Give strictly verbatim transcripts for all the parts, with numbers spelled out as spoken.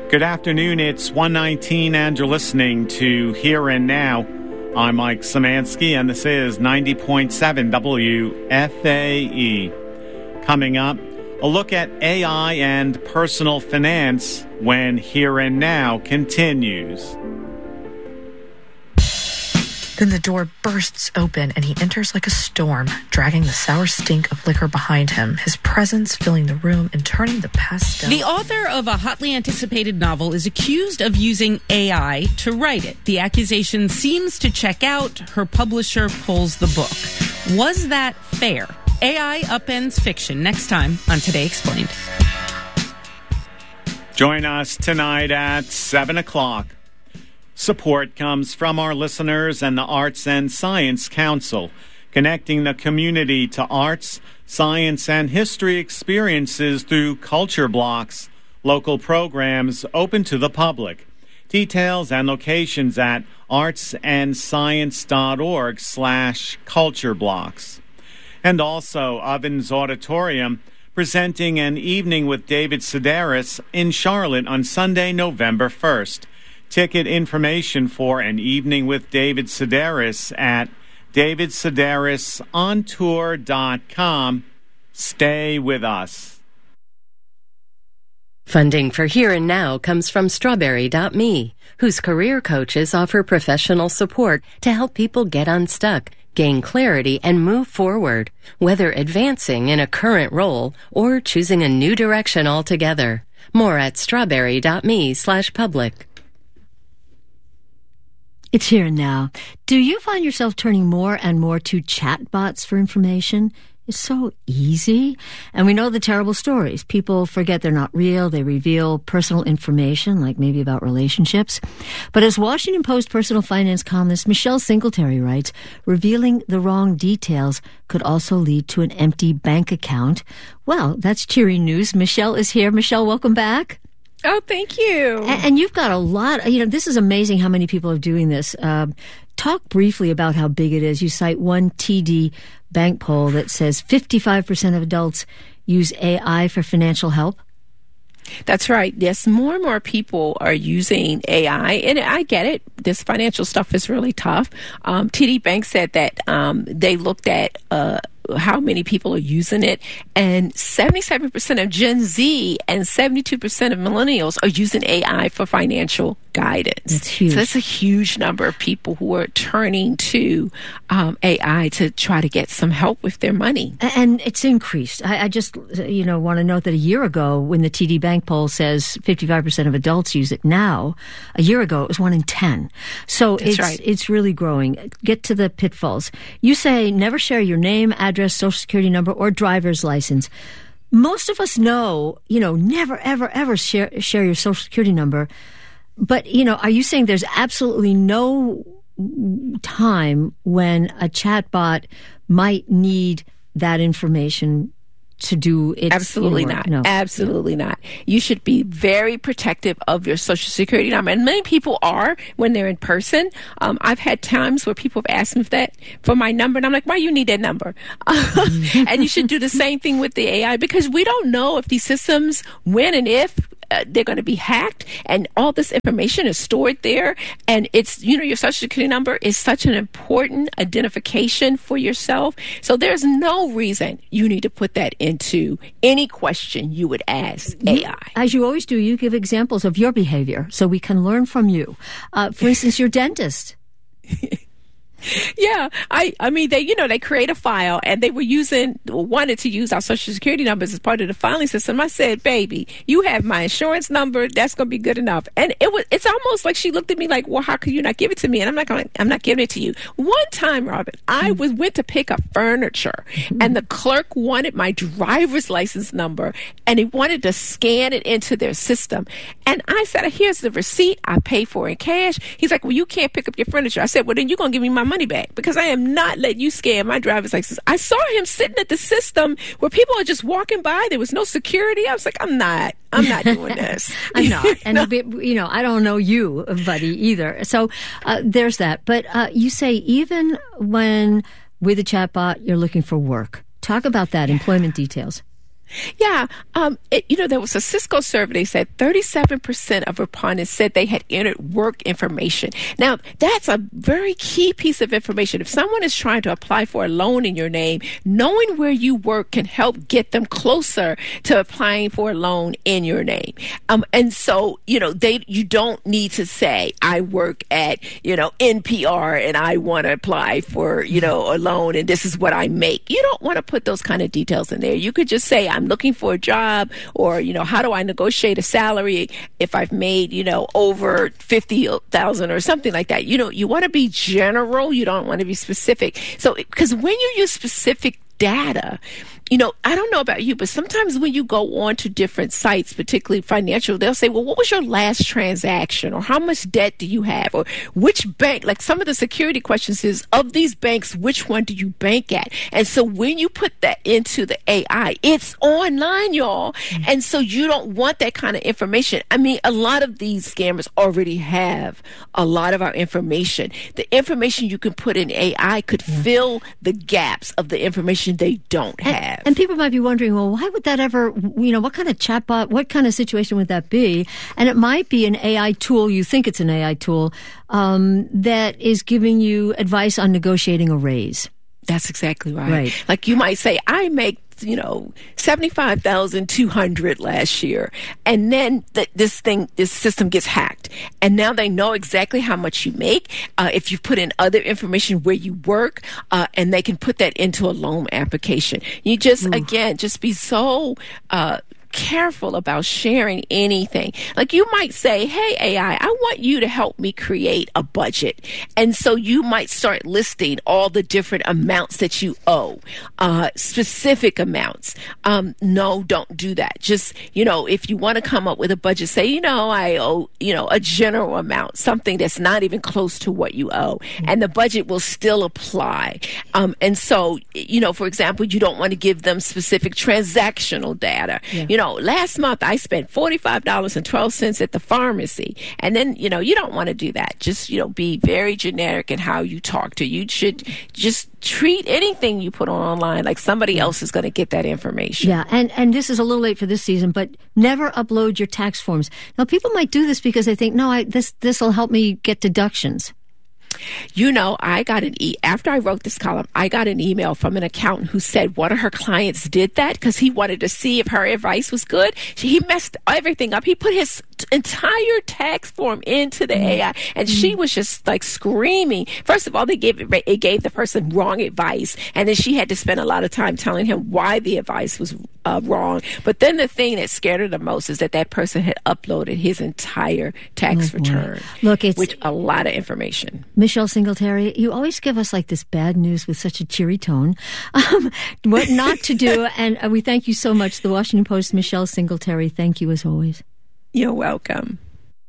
Good afternoon, it's one nineteen and you're listening to Here and Now. I'm Mike Szymanski and this is ninety point seven W F A E. Coming up, a look at A I and personal finance when Here and Now continues. Then the door bursts open and he enters like a storm, dragging the sour stink of liquor behind him, his presence filling the room and turning the pastel. The author of a hotly anticipated novel is accused of using A I to write it. The accusation seems to check out. Her publisher pulls the book. Was that fair? A I upends fiction next time on Today Explained. Join us tonight at seven o'clock. Support comes from our listeners and the Arts and Science Council, connecting the community to arts, science, and history experiences through culture blocks, local programs open to the public. Details and locations at artsandscience.org slash culture blocks. And also Ovens Auditorium, presenting an evening with David Sedaris in Charlotte on Sunday, November first. Ticket information for an evening with David Sedaris at david sedaris on tour dot com. Stay with us. Funding for Here and Now comes from Strawberry dot me, whose career coaches offer professional support to help people get unstuck, gain clarity, and move forward, whether advancing in a current role or choosing a new direction altogether. More at strawberry dot me slash public. It's Here and Now. Do you find yourself turning more and more to chatbots for information? It's so easy. And we know the terrible stories. People forget they're not real. They reveal personal information, like maybe about relationships. But as Washington Post personal finance columnist Michelle Singletary writes, revealing the wrong details could also lead to an empty bank account. Well, that's cheery news. Michelle is here. Michelle, welcome back. Oh, thank you. And, and you've got a lot, you know, this is amazing how many people are doing this. Uh, talk briefly about how big it is. You cite one T D Bank poll that says fifty-five percent of adults use A I for financial help. That's right. Yes, more and more people are using A I, and I get it. This financial stuff is really tough. Um, T D Bank said that um, they looked at uh, how many people are using it, and seventy-seven percent of Gen Z and seventy-two percent of millennials are using A I for financial guidance. That's huge. So that's a huge number of people who are turning to um, A I to try to get some help with their money. And it's increased. I, I just, you know, want to note that a year ago, when the T D Bank poll says fifty-five percent of adults use it now, a year ago it was one in ten. So That's it's right. it's really growing. Get to the pitfalls. You say never share your name, address, social security number, or driver's license. Most of us know, you know, never, ever, ever share share your social security number. But, you know, are you saying there's absolutely no time when a chatbot might need that information to do its Absolutely work? not. No. Absolutely not. You should be very protective of your social security number. And many people are when they're in person. Um, I've had times where people have asked me for that, for my number. And I'm like, why you need that number? And you should do the same thing with the A I, because we don't know if these systems, when and if, Uh, they're going to be hacked, and all this information is stored there. And it's, you know, your social security number is such an important identification for yourself. So there's no reason you need to put that into any question you would ask A I. As you always do, you give examples of your behavior so we can learn from you. Uh, for instance, your dentist. Yeah, I, I mean, they, you know, they create a file, and they were using, wanted to use our social security numbers as part of the filing system. I said, baby, you have my insurance number. That's going to be good enough. And it was, it's almost like she looked at me like, well, how could you not give it to me? And I'm like, I'm not giving it to you. One time, Robin, I was, went to pick up furniture, and the clerk wanted my driver's license number, and he wanted to scan it into their system. And I said, here's the receipt. I pay for it in cash. He's like, well, you can't pick up your furniture. I said, well, then you're going to give me my money back, because I am not letting you scan my driver's license. I saw him sitting at the system where people are just walking by. There was no security. I was like, I'm not, I'm not doing this. I'm not. And, you know, I don't know you, buddy, either. So uh, there's that. But uh, you say even when with a chatbot, you're looking for work. Talk about that, employment details. Yeah. Um, it, you know, there was a Cisco survey. They said thirty-seven percent of respondents said they had entered work information. Now, that's a very key piece of information. If someone is trying to apply for a loan in your name, knowing where you work can help get them closer to applying for a loan in your name. Um, and so, you know, they you don't need to say, I work at, you know, N P R and I want to apply for, you know, a loan and this is what I make. You don't want to put those kind of details in there. You could just say, I'm looking for a job, or, you know, how do I negotiate a salary if I've made, you know, over fifty thousand or something like that. You know, you want to be general. You don't want to be specific. So, because when you use specific data, you know, I don't know about you, but sometimes when you go on to different sites, particularly financial, they'll say, well, what was your last transaction? Or how much debt do you have? Or which bank? Like some of the security questions is, of these banks, which one do you bank at? And so when you put that into the A I, it's online, y'all. Mm-hmm. And so you don't want that kind of information. I mean, a lot of these scammers already have a lot of our information. The information you can put in A I could yeah. fill the gaps of the information they don't have. And, and people might be wondering, well, why would that ever, you know, what kind of chatbot, what kind of situation would that be? And it might be an A I tool, you think it's an A I tool, um, that is giving you advice on negotiating a raise. That's exactly right. Right. Like you might say, I make, you know, seventy-five thousand two hundred last year. And then th- this thing, this system gets hacked. And now they know exactly how much you make. Uh, if you put in other information where you work, uh, and they can put that into a loan application. You just, Ooh. again, just be so, uh, careful about sharing anything. Like you might say, hey, A I, I want you to help me create a budget. And so you might start listing all the different amounts that you owe, uh, specific amounts. Um, no, don't do that. Just, you know, if you want to come up with a budget, say, you know, I owe, you know, a general amount, something that's not even close to what you owe. And the budget will still apply. Um, and so, you know, for example, you don't want to give them specific transactional data. Yeah. You know, last month I spent forty-five dollars and twelve cents at the pharmacy. And then, you know, you don't want to do that. Just, you know, be very generic in how you talk to. You should just treat anything you put on online like somebody else is going to get that information. Yeah, and, and this is a little late for this season, but never upload your tax forms. Now, people might do this because they think, no, I, this this will help me get deductions. You know, I got an e after I wrote this column, I got an email from an accountant who said one of her clients did that because he wanted to see if her advice was good. He messed everything up. He put his entire tax form into the A I, and she was just like screaming. First of all, they gave it, it gave the person wrong advice, and then she had to spend a lot of time telling him why the advice was uh, wrong. But then the thing that scared her the most is that that person had uploaded his entire tax oh, return. Look, it's which a lot of information. Michelle Singletary, you always give us like this bad news with such a cheery tone. Um, what not to do, and uh, we thank you so much. The Washington Post, Michelle Singletary, thank you as always. You're welcome.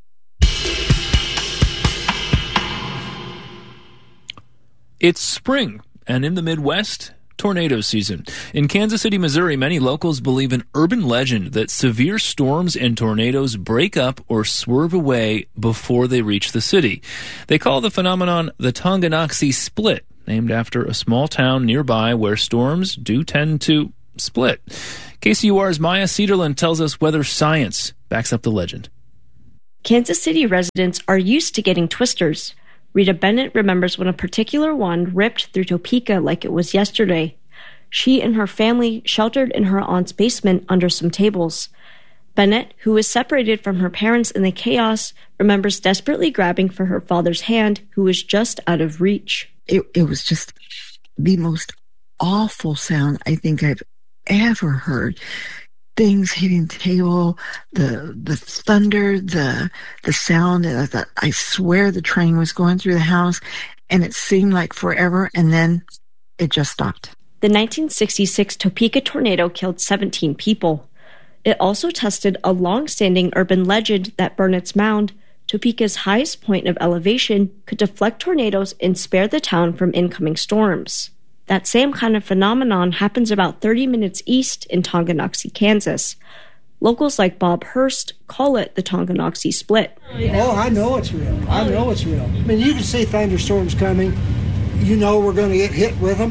It's spring, and in the Midwest, tornado season. In Kansas City, Missouri, many locals believe an urban legend that severe storms and tornadoes break up or swerve away before they reach the city. They call the phenomenon the Tonganoxie Split, named after a small town nearby where storms do tend to split. K C U R's Maya Cederland tells us whether science backs up the legend. Kansas City residents are used to getting twisters. Rita Bennett remembers when a particular one ripped through Topeka like it was yesterday. She and her family sheltered in her aunt's basement under some tables. Bennett, who was separated from her parents in the chaos, remembers desperately grabbing for her father's hand, who was just out of reach. It, it was just the most awful sound I think I've ever heard. Things hitting the table, the the thunder, the the sound. And I thought, I swear the train was going through the house, and it seemed like forever, and then it just stopped. The nineteen sixty-six Topeka tornado killed seventeen people. It also tested a long-standing urban legend that Burnett's Mound, Topeka's highest point of elevation, could deflect tornadoes and spare the town from incoming storms. That same kind of phenomenon happens about thirty minutes east in Tonganoxie, Kansas. Locals like Bob Hurst call it the Tonganoxie Split. Oh, I know it's real. I know it's real. I mean, you can see thunderstorms coming. You know we're going to get hit with them.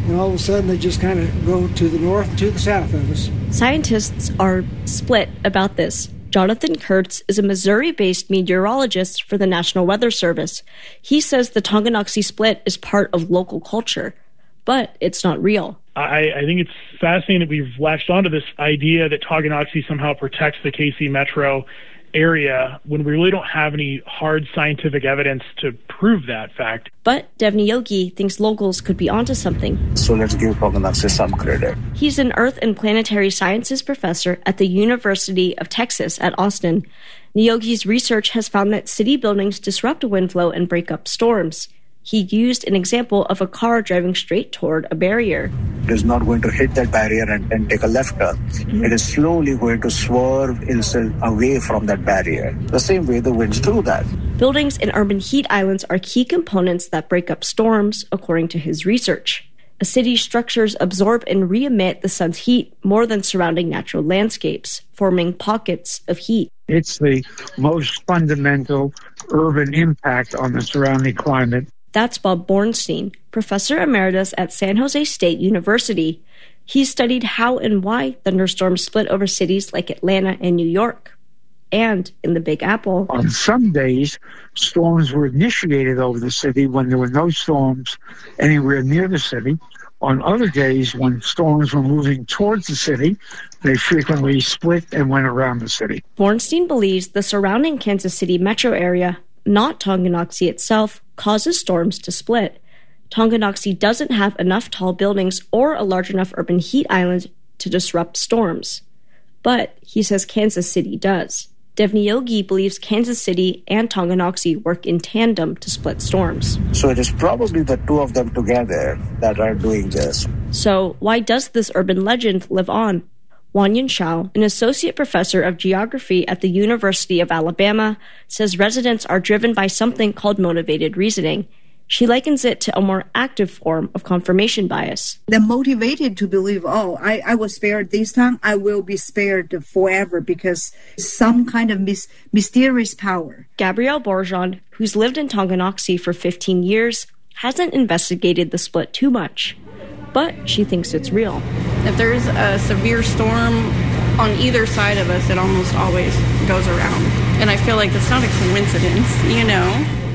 and all of a sudden they just kind of go to the north and to the south of us. Scientists are split about this. Jonathan Kurtz is a Missouri-based meteorologist for the National Weather Service. He says the Tonganoxie split is part of local culture, but it's not real. I, I think it's fascinating that we've latched onto this idea that Tonganoxie somehow protects the K C metro area when we really don't have any hard scientific evidence to prove that fact. But Devni Yogi thinks locals could be onto something. So let's give Tonganoxie some credit. He's an Earth and Planetary Sciences professor at the University of Texas at Austin. Nyogi's research has found that city buildings disrupt wind flow and break up storms. He used an example of a car driving straight toward a barrier. It is not going to hit that barrier and, and take a left turn. Mm-hmm. It is slowly going to swerve itself away from that barrier. The same way the winds do that. Buildings and urban heat islands are key components that break up storms, according to his research. A city's structures absorb and re-emit the sun's heat more than surrounding natural landscapes, forming pockets of heat. It's the most fundamental urban impact on the surrounding climate. That's Bob Bornstein, professor emeritus at San Jose State University. He studied how and why thunderstorms split over cities like Atlanta and New York, and in the Big Apple. On some days, storms were initiated over the city when there were no storms anywhere near the city. On other days, when storms were moving towards the city, they frequently split and went around the city. Bornstein believes the surrounding Kansas City metro area, not Tonganoxie itself, causes storms to split. Tonganoxie doesn't have enough tall buildings or a large enough urban heat island to disrupt storms. But he says Kansas City does. Devni Yogi believes Kansas City and Tonganoxie work in tandem to split storms. So it is probably the two of them together that are doing this. So why does this urban legend live on? Wanyan Shao, an associate professor of geography at the University of Alabama, says residents are driven by something called motivated reasoning. She likens it to a more active form of confirmation bias. They're motivated to believe, oh, I, I was spared this time, I will be spared forever because some kind of mis- mysterious power. Gabrielle Bourgeon, who's lived in Tonganoxie for fifteen years, hasn't investigated the split too much, but she thinks it's real. If there's a severe storm on either side of us, it almost always goes around. And I feel like it's not a coincidence, you know?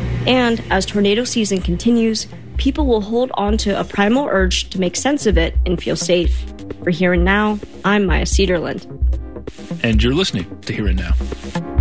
And as tornado season continues, people will hold on to a primal urge to make sense of it and feel safe. For Here and Now, I'm Maya Cedarland. And you're listening to Here and Now.